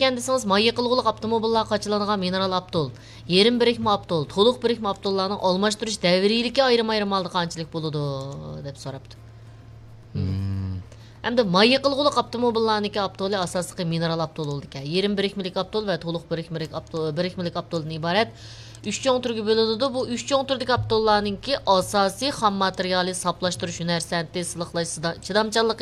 ekan desangiz, mayya qilg'uliq avtomobillar qachilangan mineral avtol, yerim birikma avtol, to'liq birikma avtollarning almashtirish davriyligi ayrim-ayrim holda qanchalik bo'ladi deb so'rabdi. Hamda mayya qilg'uliq avtomobillarniki avtoli asosliqi mineral avtol bo'ldi ekan. Yerim birikmalik avtol va to'liq birikmalik avtoldan iborat 3 cho'ng turga bo'linadi. Bu 3 cho'ng turdagi avtollarningki asosiy xam materiali saplashtirish hunar san'ati, siliqlash chidamchanligi